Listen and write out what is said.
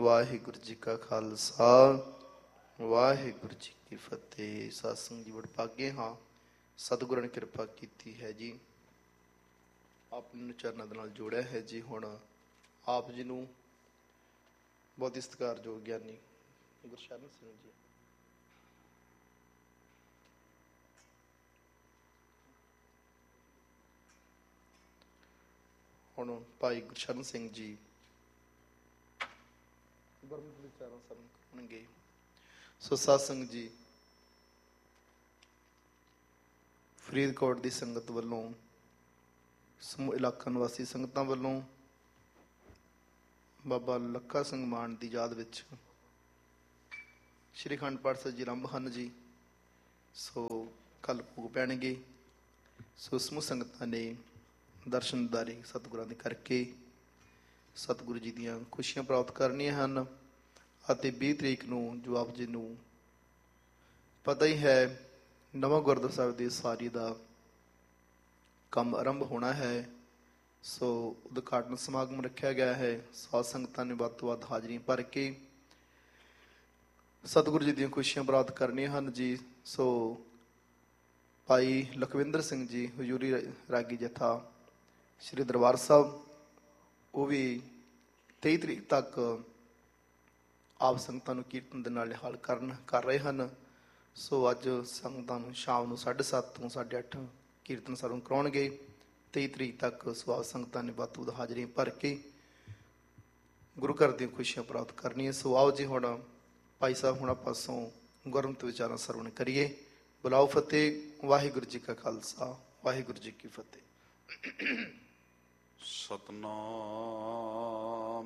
ਵਾਹਿਗੁਰੂ ਜੀ ਕਾ ਖਾਲਸਾ ਵਾਹਿਗੁਰੂ ਜੀ ਕੀ ਫਤਿਹ। ਸਾਧ ਸੰਗਤ ਜੀ ਵਡਭਾਗੇ ਹਾਂ, ਸਤਿਗੁਰਾਂ ਨੇ ਕਿਰਪਾ ਕੀਤੀ ਹੈ ਜੀ, ਆਪਣੇ ਚਰਨਾਂ ਦੇ ਨਾਲ ਜੋੜਿਆ ਹੈ ਜੀ। ਹੁਣ ਆਪ ਜੀ ਨੂੰ ਬਹੁਤ ਹੀ ਸਤਿਕਾਰਯੋਗ ਗਿਆਨੀ ਗੁਰਸ਼ਰਨ ਸਿੰਘ ਜੀ ਹੁਣ ਭਾਈ ਗੁਰਸ਼ਰਨ ਸਿੰਘ ਜੀ ਗੁਰਮਤਿ ਵਿਚਾਰਾਂ ਸਰਵਣ ਕਰਨਗੇ। ਸੋ ਸਾਧ ਸੰਗਤ ਜੀ, ਫਰੀਦਕੋਟ ਦੀ ਸੰਗਤ ਵੱਲੋਂ, ਸਮੂਹ ਇਲਾਕਾ ਨਿਵਾਸੀ ਸੰਗਤਾਂ ਵੱਲੋਂ ਬਾਬਾ ਲੱਖਾ ਸਿੰਘ ਮਾਨ ਦੀ ਯਾਦ ਵਿੱਚ ਸ਼੍ਰੀ ਅਖੰਡ ਪਾਠ ਸਾਹਿਬ ਜੀ ਆਰੰਭ ਹਨ ਜੀ। ਸੋ ਕੱਲ੍ਹ ਭੋਗ ਪੈਣਗੇ। ਸੋ ਸਮੂਹ ਸੰਗਤਾਂ ਨੇ ਦਰਸ਼ਨ ਦੀਦਾਰੇ ਸਤਿਗੁਰਾਂ ਦੇ ਕਰਕੇ ਸਤਿਗੁਰੂ ਜੀ ਦੀਆਂ ਖੁਸ਼ੀਆਂ ਪ੍ਰਾਪਤ ਕਰਨੀਆਂ ਹਨ। ਅਤੇ 20 ਤਰੀਕ ਨੂੰ ਜੋ ਆਪ ਜੀ ਨੂੰ ਪਤਾ ਹੀ ਹੈ, ਨਵਾਂ ਗੁਰਦੁਆਰਾ ਸਾਹਿਬ ਦੀ ਉਸਾਰੀ ਦਾ ਕੰਮ ਆਰੰਭ ਹੋਣਾ ਹੈ। ਸੋ ਉਦਘਾਟਨ ਸਮਾਗਮ ਰੱਖਿਆ ਗਿਆ ਹੈ। ਸਾਧ ਸੰਗਤਾਂ ਨੇ ਵੱਧ ਤੋਂ ਵੱਧ ਹਾਜ਼ਰੀ ਭਰ ਕੇ ਸਤਿਗੁਰੂ ਜੀ ਦੀਆਂ ਖੁਸ਼ੀਆਂ ਪ੍ਰਾਪਤ ਕਰਨੀਆਂ ਹਨ ਜੀ। ਸੋ ਭਾਈ ਲਖਵਿੰਦਰ ਸਿੰਘ ਜੀ ਹਜ਼ੂਰੀ ਰਾਗੀ ਜਥਾ ਸ਼੍ਰੀ ਦਰਬਾਰ ਸਾਹਿਬ, ਉਹ ਵੀ 23 ਤਰੀਕ ਤੱਕ ਆਪ ਸੰਗਤਾਂ ਨੂੰ ਕੀਰਤਨ ਦੇ ਨਾਲ ਨਿਹਾਲ ਕਰ ਰਹੇ ਹਨ। ਸੋ ਅੱਜ ਸੰਗਤਾਂ ਨੂੰ ਸ਼ਾਮ ਨੂੰ 7:30 ਤੋਂ 8:30 ਕੀਰਤਨ ਸਰਵਣ ਕਰਾਉਣਗੇ। 23 ਤਰੀਕ ਤੱਕ ਸੋ ਆਪ ਸੰਗਤਾਂ ਨੇ ਵੱਧ ਤੋਂ ਵੱਧ ਹਾਜ਼ਰੀਆਂ ਭਰ ਕੇ ਗੁਰੂ ਘਰ ਦੀਆਂ ਖੁਸ਼ੀਆਂ ਪ੍ਰਾਪਤ ਕਰਨੀਆਂ। ਸੋ ਆਓ ਜੀ, ਹੁਣ ਭਾਈ ਸਾਹਿਬ ਹੁਣਾਂ ਪਾਸੋਂ ਗੁਰਮਤਿ ਵਿਚਾਰਾਂ ਸਰਵਣ ਕਰੀਏ। ਬੁਲਾਓ ਫਤਿਹ। ਵਾਹਿਗੁਰੂ ਜੀ ਕਾ ਖਾਲਸਾ ਵਾਹਿਗੁਰੂ ਜੀ ਕੀ ਫਤਿਹ। ਸਤਨਾਮ